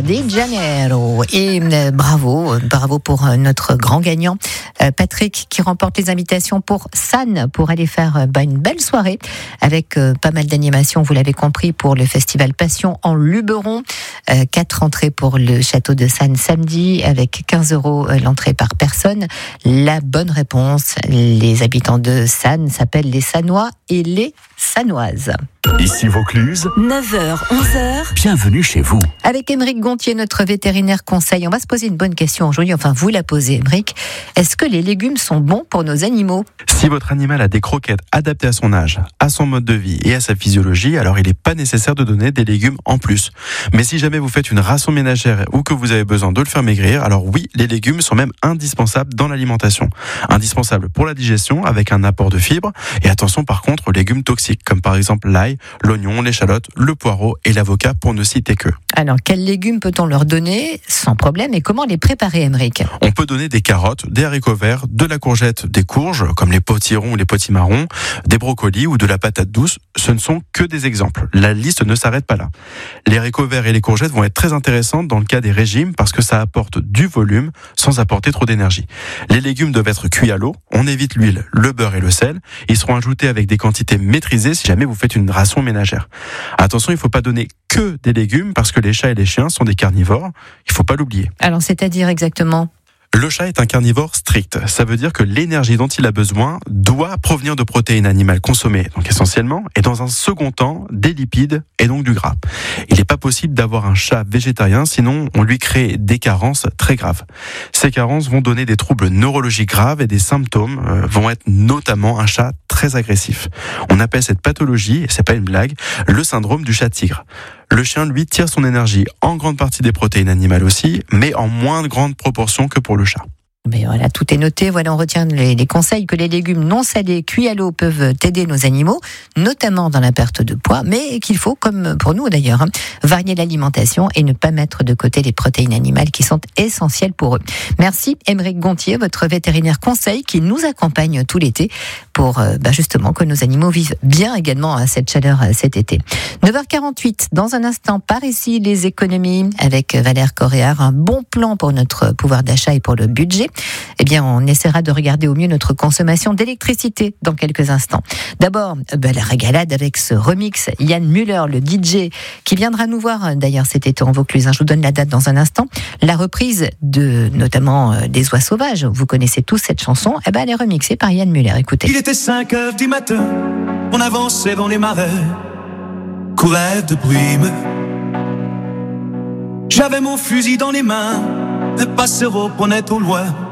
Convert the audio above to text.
de Janeiro. Et bravo pour notre grand gagnant, Patrick, qui remporte les invitations pour San, pour aller faire une belle soirée avec pas mal d'animations, vous l'avez compris, pour le festival Passion en Luberon. 4 entrées pour le château de San samedi, avec 15 € l'entrée par personne. La bonne réponse, les habitants de San s'appellent les Sanois et les Sanoises. Ici Vaucluse, 9h, 11h, bienvenue chez vous. Avec Émeric Gontier, notre vétérinaire conseil, on va se poser une bonne question aujourd'hui, enfin vous la posez Émeric. Est-ce que les légumes sont bons pour nos animaux ? Si votre animal a des croquettes adaptées à son âge, à son mode de vie et à sa physiologie, alors il n'est pas nécessaire de donner des légumes en plus. Mais si jamais vous faites une ration ménagère ou que vous avez besoin de le faire maigrir, alors oui, les légumes sont même indispensables dans l'alimentation. Indispensables pour la digestion avec un apport de fibres. Et attention par contre aux légumes toxiques, comme par exemple l'ail, l'oignon, l'échalote, le poireau et l'avocat pour ne citer que. Alors, quels légumes peut-on leur donner sans problème et comment les préparer, Émeric ? On peut donner des carottes, des haricots verts, de la courgette, des courges, comme les potirons ou les potimarrons, des brocolis ou de la patate douce. Ce ne sont que des exemples. La liste ne s'arrête pas là. Les haricots verts et les courgettes vont être très intéressantes dans le cas des régimes parce que ça apporte du volume sans apporter trop d'énergie. Les légumes doivent être cuits à l'eau. On évite l'huile, le beurre et le sel. Ils seront ajoutés avec des quantités maîtrisées si jamais vous faites une ration ménagère. Attention, il ne faut pas donner que des légumes parce que les chats et les chiens sont des carnivores. Il ne faut pas l'oublier. Alors, c'est-à-dire exactement ? Le chat est un carnivore strict. Ça veut dire que l'énergie dont il a besoin doit provenir de protéines animales consommées, donc essentiellement, et dans un second temps, des lipides et donc du gras. Il n'est pas possible d'avoir un chat végétarien, sinon on lui crée des carences très graves. Ces carences vont donner des troubles neurologiques graves et des symptômes vont être notamment un chat très agressif. On appelle cette pathologie, et c'est pas une blague, le syndrome du chat tigre. Le chien, lui, tire son énergie en grande partie des protéines animales aussi, mais en moins grande proportion que pour le chat. Mais voilà, tout est noté. Voilà, on retient les conseils que les légumes non salés cuits à l'eau peuvent aider nos animaux, notamment dans la perte de poids, mais qu'il faut, comme pour nous d'ailleurs, varier l'alimentation et ne pas mettre de côté les protéines animales qui sont essentielles pour eux. Merci Émeric Gontier, votre vétérinaire conseil qui nous accompagne tout l'été pour justement que nos animaux vivent bien également à cette chaleur cet été. 9h48, dans un instant, par ici, les économies avec Valère Coréard, un bon plan pour notre pouvoir d'achat et pour le budget. Eh bien, on essaiera de regarder au mieux notre consommation d'électricité dans quelques instants. D'abord, la régalade avec ce remix Yann Müller, le DJ, qui viendra nous voir d'ailleurs cet été en Vaucluse. Je vous donne la date dans un instant. La reprise de notamment des Oies sauvages. Vous connaissez tous cette chanson. Elle est remixée par Yann Müller. Écoutez. Il était 5h du matin. On avançait dans les marais, courait de brume. J'avais mon fusil dans les mains. Le passereau prenait au loin